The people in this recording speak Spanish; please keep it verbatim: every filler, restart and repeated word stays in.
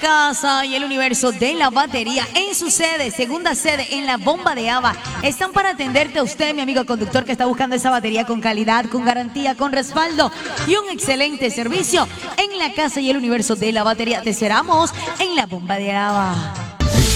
casa y el universo de la batería en su sede, segunda sede en la Bomba de Ava, están para atenderte a usted, mi amigo conductor, que está buscando esa batería con calidad, con garantía, con respaldo y un excelente servicio. En la casa y el universo de la batería te esperamos en la Bomba de Ava.